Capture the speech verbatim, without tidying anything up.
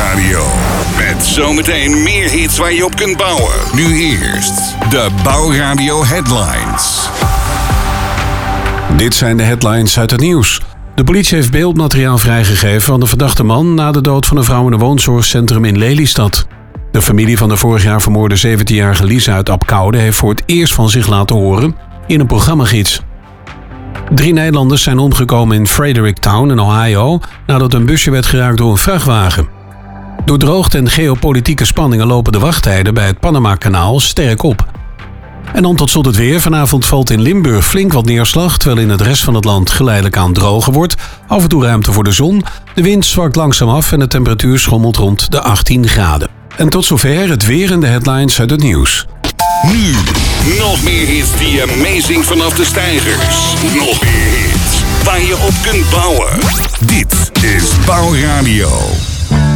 Bouwradio. Met zometeen meer hits waar je op kunt bouwen. Nu eerst de Bouwradio headlines. Dit zijn de headlines uit het nieuws. De politie heeft beeldmateriaal vrijgegeven van de verdachte man na de dood van een vrouw in een woonzorgcentrum in Lelystad. De familie van de vorig jaar vermoorde zeventienjarige Lisa uit Apkoude heeft voor het eerst van zich laten horen in een programmagids. Drie Nederlanders zijn omgekomen in Fredericktown in Ohio nadat een busje werd geraakt door een vrachtwagen. Door droogte en geopolitieke spanningen lopen de wachttijden bij het Panama-kanaal sterk op. En dan tot slot het weer. Vanavond valt in Limburg flink wat neerslag, terwijl in het rest van het land geleidelijk aan droger wordt. Af en toe ruimte voor de zon. De wind zwakt langzaam af en de temperatuur schommelt rond de achttien graden. En tot zover het weer en de headlines uit het nieuws. Nu, nog meer hits die amazing vanaf de steigers. Nog meer hits waar je op kunt bouwen. Dit is Bouwradio.